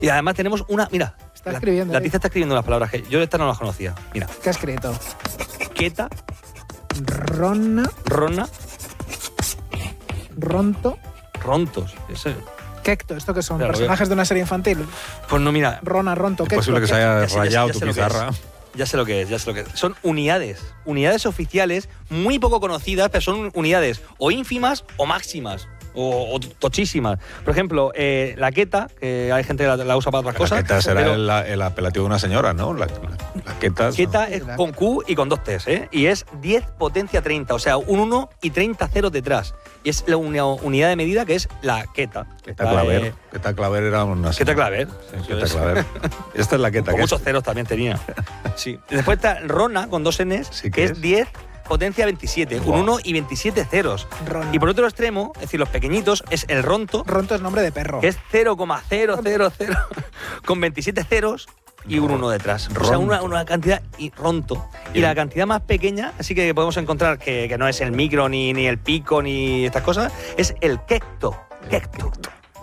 Y además tenemos una... Mira, Está escribiendo. la tiza está escribiendo unas palabras que yo esta no las conocía. Mira. ¿Qué ha escrito? Queta. Rona. Ronto. Rontos. Eso. Quecto. ¿Esto qué son? Claro, ¿Personajes de una serie infantil? Pues no, mira. Rona, Ronto, Es Quecto. posible que se haya Ya rayado sé tu lo que pizarra. es. Ya sé lo que es. Son unidades oficiales muy poco conocidas, pero son unidades o ínfimas o máximas. O tochísimas. Por ejemplo, la queta, que hay gente que la usa para otras cosas. La queta será pero el apelativo de una señora, ¿no? La queta. queta es con Q y con 2 T's, ¿eh? Y es 10 potencia 30, o sea, un 1 y 30 ceros detrás. Y es la unidad de medida que es la queta. Queta claver. Queta claver era una... Queta claver. Sí, queta claver. Esta es la queta. Con muchos ceros también tenía. Sí. Después está Rona, con 2 N's, Sí, que es 10 potencia 27, Wow. un 1 y 27 ceros. Rona. Y por otro extremo, es decir, los pequeñitos, es el ronto, Ronto es nombre de perro. que es 0,000 con 27 ceros y un 1 detrás. O sea, una cantidad y ronto. Y la cantidad más pequeña, así que podemos encontrar que no es el micro, ni el pico, ni estas cosas, es el quecto. Quecto.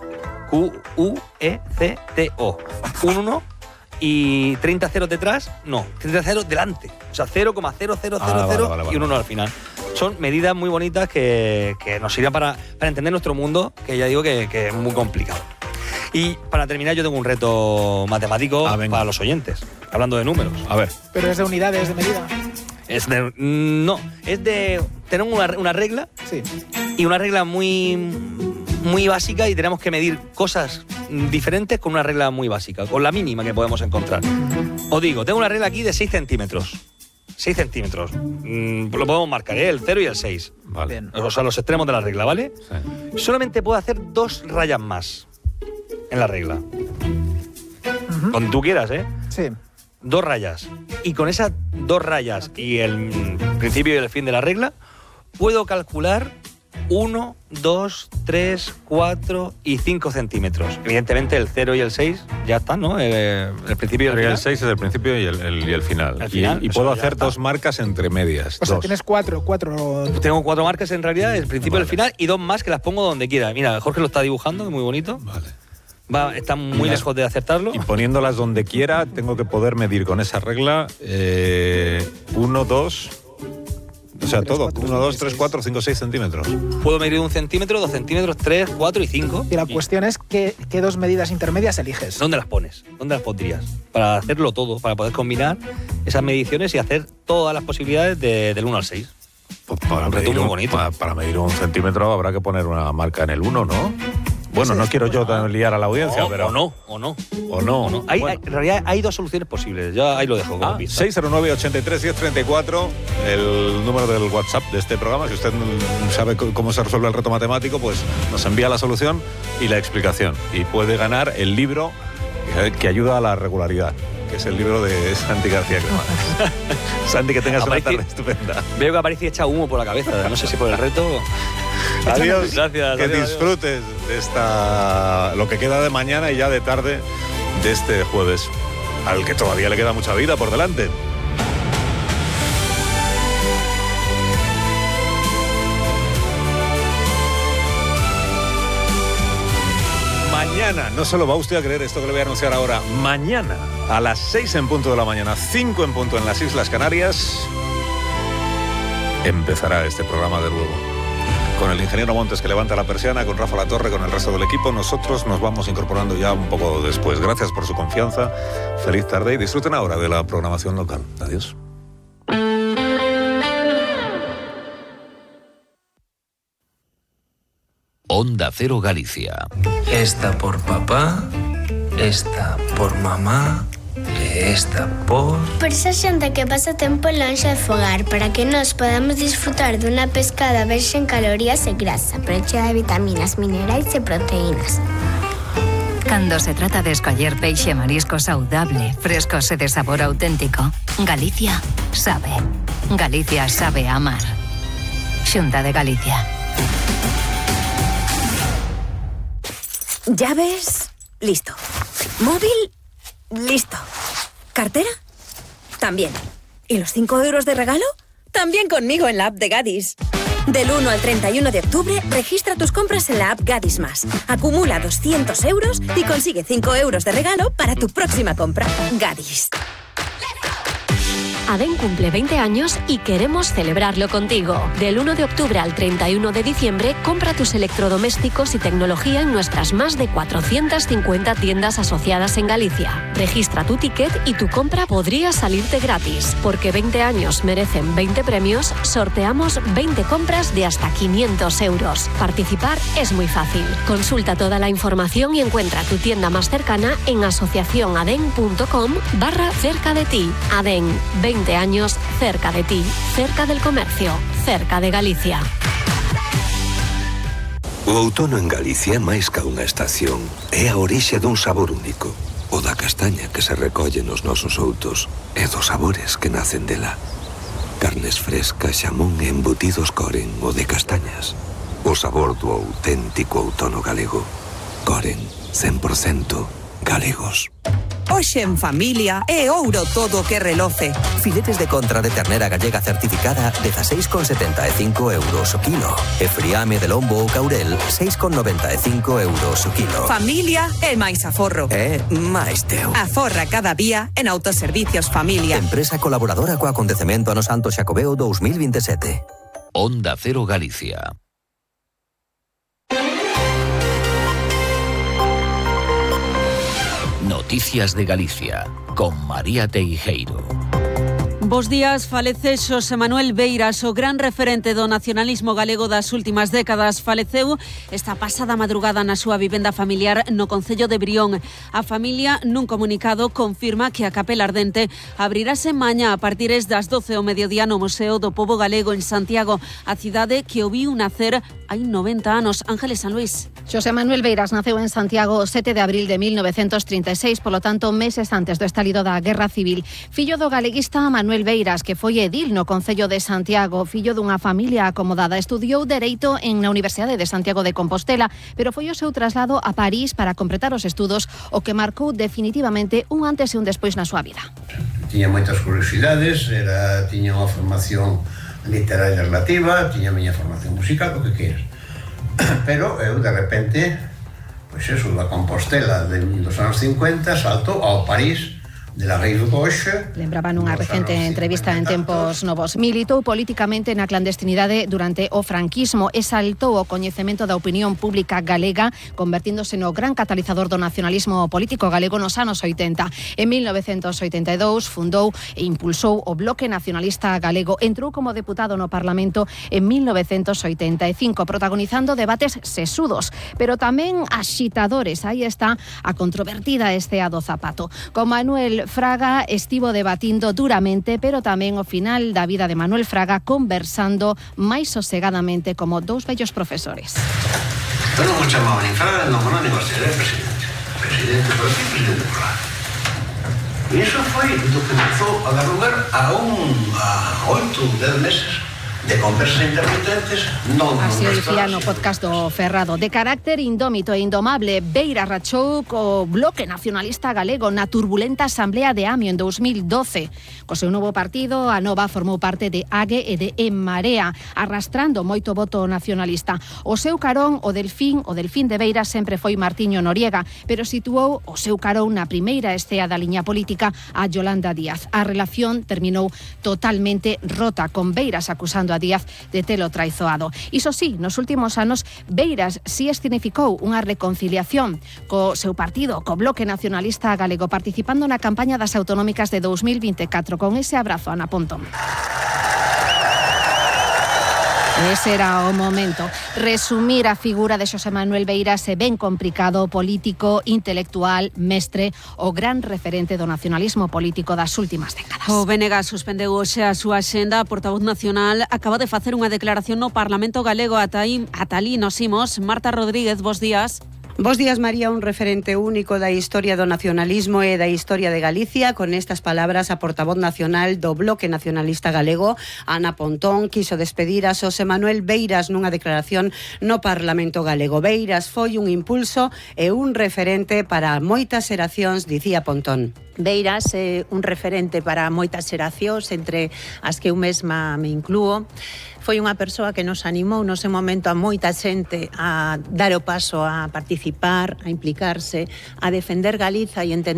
Q-U-E-C-T-O. Un 1 y 30 ceros detrás, no, 30 ceros delante. O sea, 0,0000 vale. y un 1 al final. Son medidas muy bonitas que nos sirven para entender nuestro mundo, que ya digo que es muy complicado. Y para terminar, yo tengo un reto matemático para los oyentes, hablando de números. A ver. Pero es de unidades de medida. Es de tener una regla. Sí. Y una regla muy básica, y tenemos que medir cosas diferentes con una regla muy básica, con la mínima que podemos encontrar. Os digo, tengo una regla aquí de 6 centímetros. 6 centímetros. Lo podemos marcar, ¿eh? El 0 y el 6. Vale. Bien. O sea, los extremos de la regla, ¿vale? Sí. Solamente puedo hacer 2 rayas más en la regla. Cuando tú quieras, ¿eh? Sí. 2 rayas. Y con esas 2 rayas y el principio y el fin de la regla, puedo calcular 1, 2, 3, 4 y 5 centímetros. Evidentemente el 0 y el 6 ya están, ¿no? El principio y el final. El 6 es el principio y el final. El final, Y eso puedo ya hacer está. 2 marcas entre medias. O sea, 2. tienes cuatro. Tengo 4 marcas en realidad, el principio y el Vale. final, y 2 más que las pongo donde quiera. Mira, Jorge lo está dibujando, que es muy bonito. Vale. Está muy lejos de acertarlo. Y poniéndolas donde quiera, tengo que poder medir con esa regla 1, 2... O sea, 3, todo. 4, 1, 2, 3, 6. 4, 5, 6 centímetros. Puedo medir 1 centímetro, 2 centímetros, 3, 4 y 5. Y la cuestión es qué 2 medidas intermedias eliges. ¿Dónde las pones? ¿Dónde las pondrías? Para hacerlo todo, para poder combinar esas mediciones y hacer todas las posibilidades del 1 al 6. Pues para, Un reto medir muy un, bonito. para medir 1 centímetro habrá que poner una marca en el 1, ¿no? Bueno, no quiero yo liar a la audiencia, pero... O no. O no. Bueno. En realidad hay 2 soluciones posibles. Yo ahí lo dejo como pista. 609-83-1034, el número del WhatsApp de este programa. Si usted sabe cómo se resuelve el reto matemático, pues nos envía la solución y la explicación. Y puede ganar el libro que ayuda a la regularidad, que es el libro de Santi García Cremades. Santi, que tengas una tarde estupenda. Veo que aparece echa humo por la cabeza. No sé si por el reto... Adiós. Gracias. Que adiós. disfrutes de lo que queda de mañana y ya de tarde de este jueves, al que todavía le queda mucha vida por delante. Mañana, no se lo va usted a creer esto que le voy a anunciar ahora, mañana a las 6 en punto de la mañana, 5 en punto en las Islas Canarias, empezará este programa de nuevo. Con el ingeniero Montes que levanta la persiana, con Rafa Latorre, con el resto del equipo, nosotros nos vamos incorporando ya un poco después. Gracias por su confianza, feliz tarde y disfruten ahora de la programación local. Adiós. Onda Cero Galicia. Esta por papá, esta por mamá, esta por... Por esa xente que pasa tempo lonxe de fogar, para que nós podamos disfrutar dunha pescada verxe en calorías e grasa, pero chea de vitaminas, minerais e proteínas. Cando se trata de escoller peixe e marisco saudable, frescos e de sabor auténtico, Galicia sabe. Galicia sabe amar. Xunta de Galicia. Llaves, listo. Móvil, listo. ¿Cartera? También. ¿Y los 5 euros de regalo? También conmigo en la app de Gadis. Del 1 al 31 de octubre, registra tus compras en la app Gadis Más. Acumula 200 euros y consigue 5 euros de regalo para tu próxima compra. Gadis. ADEN cumple 20 años y queremos celebrarlo contigo. Del 1 de octubre al 31 de diciembre, compra tus electrodomésticos y tecnología en nuestras más de 450 tiendas asociadas en Galicia. Registra tu ticket y tu compra podría salirte gratis. Porque 20 años merecen 20 premios, sorteamos 20 compras de hasta 500 euros. Participar es muy fácil. Consulta toda la información y encuentra tu tienda más cercana en asociacionaden.com/cerca de ti. ADEN, 20 años cerca de ti, cerca del comercio, cerca de Galicia. O outono en Galicia é máis ca unha estación. É a orixe dun sabor único. O da castaña que se recolle nos nosos outos e dos sabores que nacen dela. Carnes frescas, xamón e embutidos Coren, o de castañas. O sabor do auténtico outono galego. Coren, 100% galegos. Hoxe en familia é ouro todo que reloce. Filetes de contra de ternera gallega certificada 16,75 euros o kilo. E friame de lombo ou caurel 6,95 euros o kilo. Familia é máis aforro. É máis teu. Aforra cada día en Autoservicios Familia. Empresa colaboradora co acontecemento Ano Santo Xacobeo 2027. Onda Cero Galicia. Noticias de Galicia, con María Teijeiro. Bos días, falece Xosé Manuel Beiras, o gran referente do nacionalismo galego das últimas décadas. Faleceu esta pasada madrugada na súa vivenda familiar no concello de Brión. A familia, nun comunicado, confirma que a Capela Ardente abrirase mañá a partir das 12 ao mediodía no Museo do Pobo Galego en Santiago, a cidade que o viu nacer hai 90 anos. Ángeles San Luis. Xosé Manuel Beiras naceu en Santiago o 7 de abril de 1936, polo tanto, meses antes do estalido da Guerra Civil. Fillo do galeguista Manuel Beiras, que foi edil no Concello de Santiago, fillo dunha familia acomodada. Estudiou Dereito na Universidade de Santiago de Compostela, pero foi o seu traslado a París para completar os estudos o que marcou definitivamente un antes e un despois na súa vida. Tiña moitas curiosidades, tiña unha formación literaria relativa, tiña a miña formación musical, o que queres. Pero eu, de repente, pois eso, da Compostela dos anos 50, salto ao París de la Reis Roche. Lembraba nunha recente entrevista en Tempos Novos. Militou politicamente na clandestinidade durante o franquismo e saltou o coñecemento da opinión pública galega, convertíndose no gran catalizador do nacionalismo político galego nos anos 80. En 1982 fundou e impulsou o Bloque Nacionalista Galego. Entrou como deputado no Parlamento en 1985, protagonizando debates sesudos, pero tamén axitadores. Aí está a controvertida Estea do Zapato. Con Manuel Fraga estivo debatindo duramente, pero tamén ao final da vida de Manuel Fraga conversando máis sosegadamente como dous vellos profesores. Eu non me chamaba nin Fraga, non me nin ser presidente. Presidente por aquí, presidente por lá. E iso foi do que comezou a dar lugar a 8 ou 10 meses de conversas intermitentes. Así o dicía no podcast do Ferrado. De carácter indómito e indomable, Beiras rachou co Bloque Nacionalista Galego na turbulenta Asamblea de Amio en 2012. Co seu novo partido, a Nova formou parte de AGE e de En Marea, arrastrando moito voto nacionalista. O seu carón, o delfín de Beiras sempre foi Martiño Noriega, pero situou o seu carón na primeira estea da liña política a Yolanda Díaz. A relación terminou totalmente rota, con Beiras acusando a Díaz de telo traizoado. Iso sí, nos últimos anos, Beiras si escenificou unha reconciliación co seu partido, co Bloque Nacionalista Galego, participando na campaña das autonómicas de 2024, con ese abrazo a Ana Pontón. Ese era o momento. Resumir a figura de Xosé Manuel Beiras é ben complicado, político, intelectual, mestre, o gran referente do nacionalismo político das últimas décadas. O BNG suspendeu hoxe a súa axenda. A portavoz nacional acaba de facer unha declaración no Parlamento Galego. Ata alí nos imos. Marta Rodríguez, bos días. Bos días, María, un referente único da historia do nacionalismo e da historia de Galicia. Con estas palabras, a portavoz nacional do Bloque Nacionalista Galego, Ana Pontón, quiso despedir a Xosé Manuel Beiras nunha declaración no Parlamento Galego. Beiras foi un impulso e un referente para moitas xeracións, dicía Pontón. Beiras é un referente para moitas xeracións, entre as que eu mesma me inclúo. Foi unha persoa que nos animou no seu momento a moita xente a dar o paso a participar, a implicarse, a defender Galiza e entender